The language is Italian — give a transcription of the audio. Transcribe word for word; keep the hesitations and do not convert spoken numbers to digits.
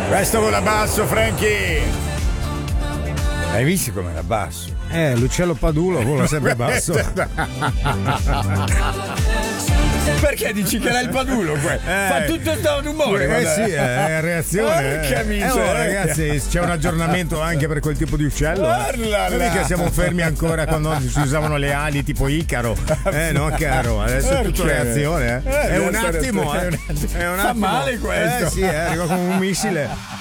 Questo vola basso, Frankie. Hai visto come era basso? Eh, l'uccello Padulo vola sempre basso. Perché dici che era il Padulo? Eh, Fa tutto sto rumore. Eh sì, è reazione. Porca eh. miseria. Eh, oh, ragazzi, c'è un aggiornamento anche per quel tipo di uccello. Guarda eh. Mica siamo fermi ancora quando si usavano le ali tipo Icaro. Eh no, caro. Adesso è tutto Perché? reazione. Eh. Eh, È un adesso attimo, è eh. un attimo. È un Fa attimo. male questo. Eh sì, eh, arriva come un missile.